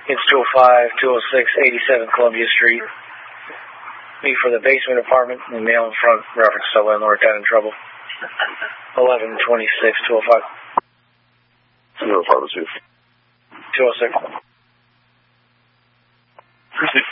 It's 205, 206, 87 Columbia Street. Me for the basement apartment and male in front, reference to landlord got in trouble. 1126, 205. Your apartment, 206.